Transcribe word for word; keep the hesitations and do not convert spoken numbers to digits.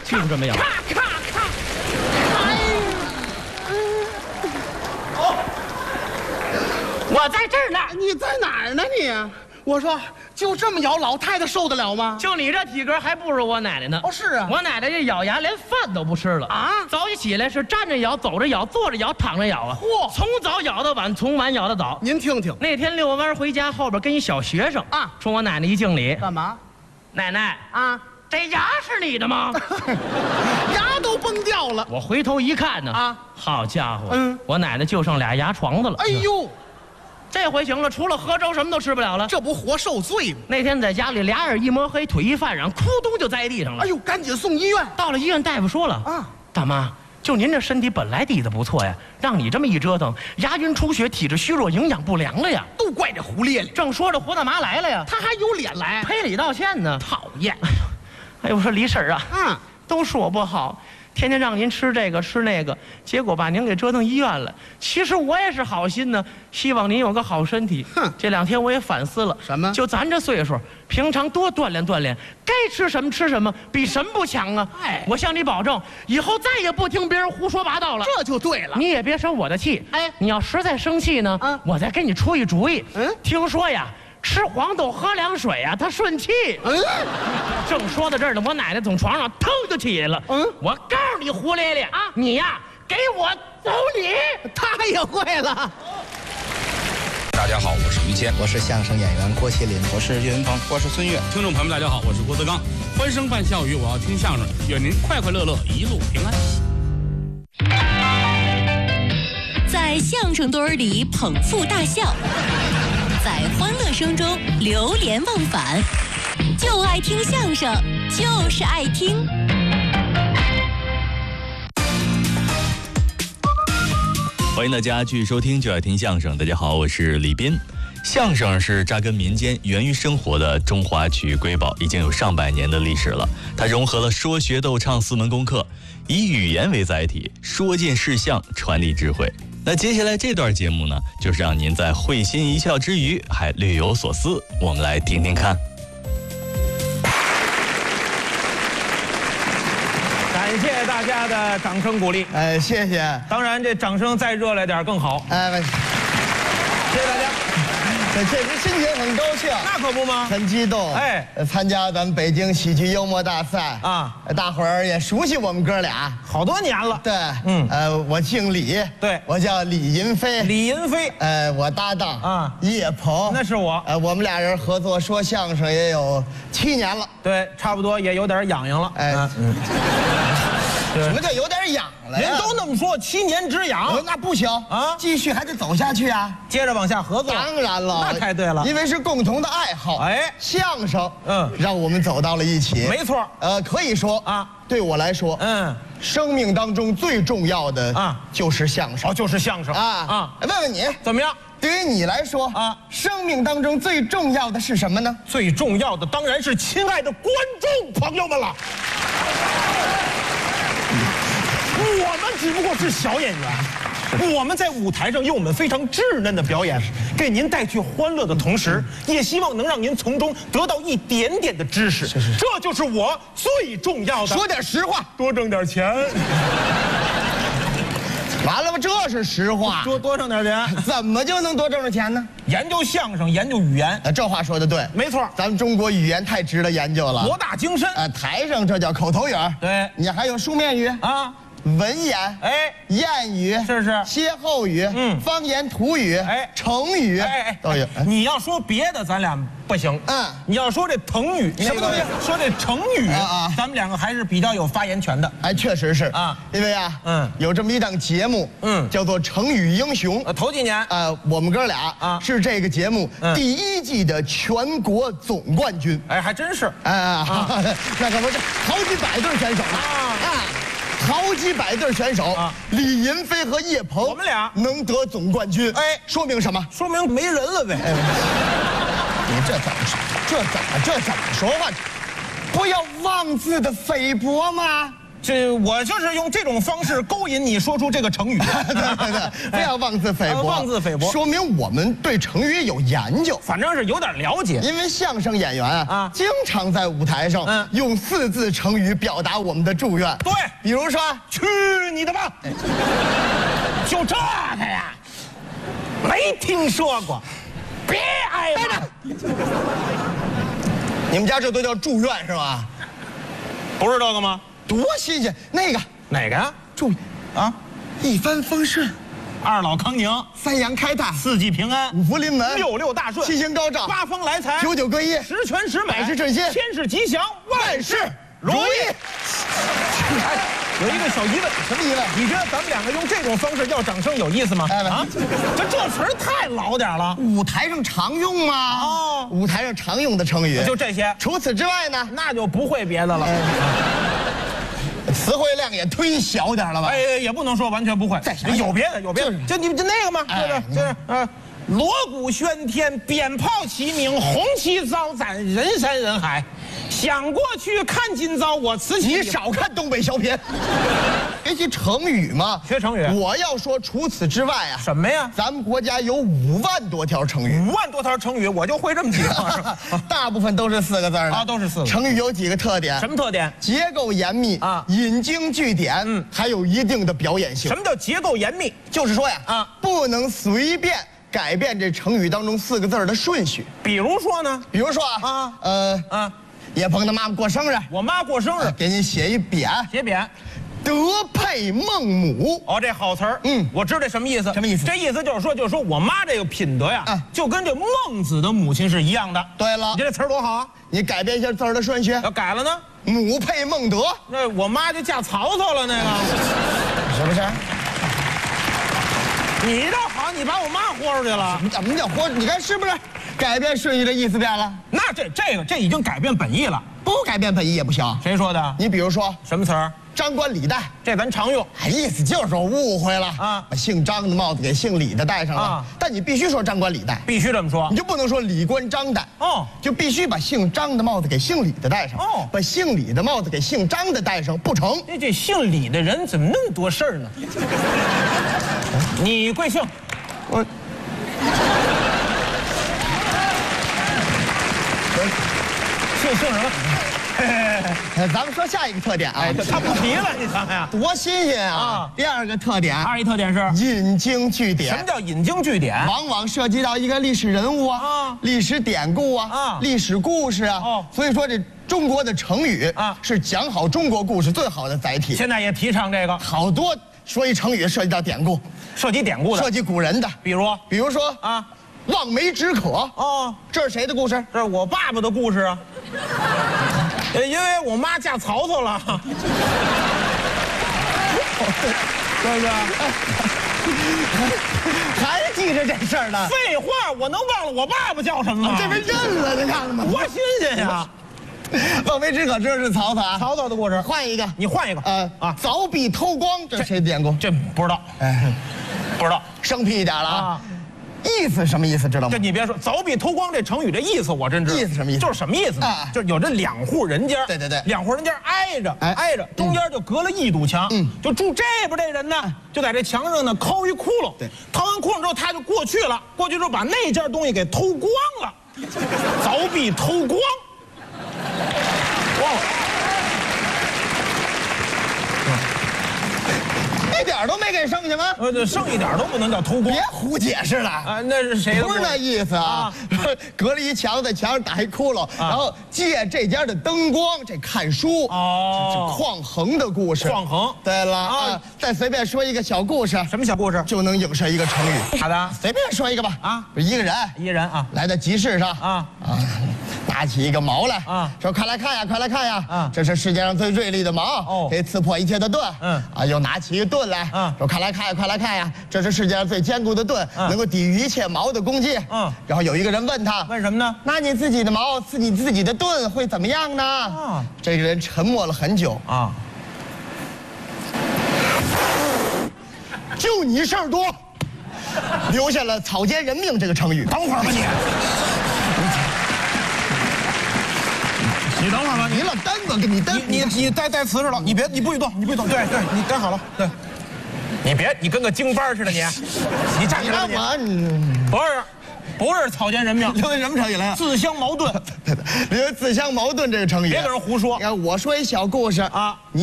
就是这么咬。 咔咔咔！哎呀！哦，我在这儿呢。 你在哪儿呢你？我说就这么咬，老太太受得了吗？ 就你这体格还不如我奶奶呢。 哦，是啊， 我奶奶这咬牙连饭都不吃了啊！ 早起起来是站着咬，走着咬，坐着咬，躺着咬啊！ 嚯， 从早咬到晚，从晚咬到早。 您听听， 那天遛弯回家，后边跟一小学生啊， 冲我奶奶一敬礼。 干嘛？ 奶奶啊， 这牙是你的吗？ 牙都崩掉了。 我回头一看呢， 啊， 好家伙， 嗯， 我奶奶就剩俩牙床子了。 哎呦！ 这回行了，除了喝粥什么都吃不了了。 这不活受罪吗？ 那天在家里，俩眼一摸黑，腿一犯软，咕咚就栽地上了。 哎呦，赶紧送医院。 到了医院，大夫说了啊，大妈，就您这身体本来底子不错呀，让你这么一折腾，牙龈出血，体质虚弱，营养不良了呀。 都怪这胡咧咧。 正说着，胡大妈来了呀， 他还有脸来赔礼道歉呢。 讨厌！ 哎呦，哎呦，我说李婶啊， 嗯， 都是我不好。天天让您吃这个吃那个，结果把您给折腾医院了。其实我也是好心呢，希望您有个好身体。 哼， 这两天我也反思了， 什么？ 就咱这岁数，平常多锻炼锻炼，该吃什么吃什么，比什么不强啊？ 哎， 我向你保证，以后再也不听别人胡说八道了。 这就对了。 你也别生我的气。 哎， 你要实在生气呢， 啊， 我再给你出一主意。 嗯， 听说呀，吃黄豆喝凉水呀，它顺气。 嗯， 正说到这儿呢，我奶奶从床上腾就起来了。嗯，我告诉你胡咧咧啊，你呀，给我走你！ 他也会了。 大家好，我是于谦， 我是相声演员郭麒麟， 我是岳云鹏， 我是孙越。听众朋友们，大家好，我是郭德纲。欢声伴笑语，我要听相声，愿您快快乐乐，一路平安。 在相声堆儿里捧腹大笑，在欢乐声中流连忘返，就爱听相声，就是爱听。 欢迎大家继续收听就爱听相声。大家好，我是李斌。相声是扎根民间、源于生活的中华曲艺瑰宝，已经有上百年的历史了。它融合了说学逗唱四门功课，以语言为载体，说尽事项，传递智慧。那接下来这段节目呢，就是让您在会心一笑之余还略有所思，我们来听听看。 感谢大家的掌声鼓励。 哎，谢谢。 当然，这掌声再热烈点更好。 哎， 谢谢大家。 这确实心情很高兴， 那可不吗？ 很激动。 哎， 参加咱们北京喜剧幽默大赛啊， 大伙儿也熟悉我们哥俩好多年了。 对， 嗯， 呃，我姓李， 对， 我叫李银飞。 李银飞， 呃，我搭档啊， 叶鹏， 那是我。 呃，我们俩人合作说相声也有七年了。 对，差不多也有点痒痒了。 哎，嗯。什么叫有点痒了呀？ 人都那么说，七年之痒， 哦，那不行啊，继续还得走下去啊， 接着往下合作。 当然了， 那太对了， 因为是共同的爱好。哎，相声，嗯，让我们走到了一起。 没错， 呃，可以说啊，对我来说，嗯，生命当中最重要的啊，就是相声。 哦，就是相声啊啊！问问你怎么样？ 对于你来说啊，生命当中最重要的是什么呢？ 最重要的当然是亲爱的观众朋友们了。我们只不过是小演员，我们在舞台上用我们非常稚嫩的表演，给您带去欢乐的同时，也希望能让您从中得到一点点的知识。这就是我最重要的。 说点实话， 多挣点钱。 完了吧，这是实话。 多多挣点钱， 怎么就能多挣着钱呢？ 研究相声，研究语言。 呃，这话说的对， 没错。 咱们中国语言太值得研究了， 博大精深。 呃，台上这叫口头语， 对， 你还有书面语啊。文言，哎，谚语， 是是， 歇后语，嗯，方言土语，哎，成语，哎哎都有。 你要说别的，咱俩不行。嗯，你要说这成语， 什么东西？ 说这成语啊，咱们两个还是比较有发言权的。 哎，确实是啊，因为啊，嗯，有这么一档节目，嗯，叫做《成语英雄》。 呃，头几年， 呃，我们哥俩啊是这个节目第一季的全国总冠军。 哎，还真是。 哎，那可不是好几百对选手呢啊。好几百对选手啊，李银飞和叶鹏， 我们俩能得总冠军，哎，说明什么？ 说明没人了呗。哎、 你这怎么说？这怎么这怎么说话？不要妄自的菲薄吗？ 这我就是用这种方式勾引你说出这个成语。 对对对，不要妄自菲薄， 妄自菲薄， 说明我们对成语有研究， 反正是有点了解。 因为相声演员啊， 啊经常在舞台上嗯用四字成语表达我们的祝愿。 对， 比如说去你的吧！就这个呀，没听说过，别挨着。 你们家这都叫祝愿是吧？ 不是这个吗？ 多新鲜！那个哪个呀？ 祝啊， 一帆风顺， 二老康宁， 三阳开泰， 四季平安， 五福临门， 六六大顺， 七星高照， 八方来财， 九九归一， 十全十美， 百事顺心， 千事吉祥，万事如意。哎，有一个小疑问， 什么疑问？ 你觉得咱们两个用这种方式要掌声有意思吗？ 哎啊，这这词儿太老点了。 舞台上常用吗？ 哦舞台上常用的成语就这些， 除此之外呢？ 那就不会别的了。 词汇量也忒小点了吧？ 哎，也不能说完全不会， 再想想有别的，有别的， 就是就你就那个嘛， 哎就是就是呃，锣鼓喧天，鞭炮齐鸣，红旗招展，人山人海。想过去看今朝，我此起你少看东北小品。学习成语嘛， 学成语我要说，除此之外啊， 什么呀？ 咱们国家有五万多条成语， 五万多条成语，我就会这么几个， 大部分都是四个字儿的啊都是四个成语有几个特点？ 什么特点？ 结构严密啊引经据典， 嗯还有一定的表演性。 什么叫结构严密？ 就是说呀， 啊不能随便改变这成语当中四个字儿的顺序。 比如说呢？ 比如说啊， 啊呃， 啊， 叶鹏的妈妈过生日， 我妈过生日， 给你写一匾， 写匾。 德配孟母。 哦，这好词儿， 嗯我知道什么意思。 什么意思这意思就是说，就是说我妈这个品德呀， 啊就跟这孟子的母亲是一样的。 对了你这词儿多好啊！ 你改变一下字儿的顺序， 要改了呢， 母配孟德， 那我妈就嫁曹操了。那个， 是不是？ 你倒好，你把我妈豁出去了。 怎么叫活？你看是不是？改变顺序的意思变了， 那这这个这已经改变本意了。 不改变本意也不行。 谁说的？ 你比如说什么词儿？ 张冠李戴， 这咱常用。 哎，意思就是说误会了啊把姓张的帽子给姓李的戴上了。 啊但你必须说张冠李戴， 必须这么说你。就不能说李冠张戴。 哦就必须把姓张的帽子给姓李的戴上。 哦把姓李的帽子给姓张的戴上不成。 这这姓李的人怎么那么多事儿呢？你贵姓？ 我。 姓姓什么？ 呃咱们说下一个特点啊， 哎，他不提了，你想想。 多新鲜啊！ 啊第二个特点， 二一特点是引经据什典么。叫引经据典？ 往往涉及到一个历史人物啊、 啊历史典故啊、 啊历史故事啊。 哦所以说这中国的成语啊是讲好中国故事最好的载体。 现在也提倡这个， 好多说一成语涉及到典故， 涉及典故的， 涉及古人的， 比如比如说啊， 望梅止渴。 哦， 这是谁的故事？ 这是我爸爸的故事啊。呃，因为我妈嫁曹操了，对不对？ 还记着这事儿呢？ 废话，我能忘了我爸爸叫什么吗？ 这不认了？你看看吧， 多新鲜呀！ 望梅止渴这是曹操啊。 曹操的故事， 换一个， 你换一个。 呃啊， 凿壁偷光，这是谁的典故？ 这不知道， 哎， 不知道。 生僻一点了啊啊。 意思什么意思知道吗这？你别说，凿壁偷光这成语这意思我真知道。 意思什么意思就是什么意思呢？ 啊就是有这两户人家， 对对对两户人家挨着， 哎挨着，中间就隔了一堵墙， 嗯就住这边这人呢，就在这墙上呢抠一窟窿， 对， 掏完窟窿之后他就过去了，过去之后把那件东西给偷光了，凿壁偷光，哇， 一点都没给剩下吗？ 呃，这剩一点都不能叫偷光别胡解释了。 啊，那是谁的故事？ 不是那意思啊，隔了一墙，在墙上打一窟窿，然后借这家的灯光，这看书。 哦这是匡衡的故事。 匡衡对了啊啊，再随便说一个小故事， 什么小故事？ 就能影射一个成语。 咋的？ 随便说一个吧。 啊， 一个人一人啊来到集市上啊啊，拿起一个矛来啊说快来看呀，快来看呀啊这是世界上最锐利的矛， 哦可以刺破一切的盾。 嗯啊，又拿起一个盾来， 嗯说快来看呀，快来看呀，这是世界上最坚固的盾， 嗯能够抵御一切矛的攻击。 嗯然后有一个人问他， 问什么呢？ 拿你自己的矛刺你自己的盾会怎么样呢？ 啊这个人沉默了很久， 啊， 就你事儿多，留下了草菅人命这个成语。 等会儿吧你。 你等会儿吧， 你老单吧，给你单。 你你你带带瓷实了，你别你不许动，你不许动。对对，你待好了。对，你别你跟个京班似的你，你站起来你。不是。不是草菅人命， 因为什么成语来？ 自相矛盾。 因为自相矛盾这个成语， 别跟人胡说。 你看，我说一小故事啊。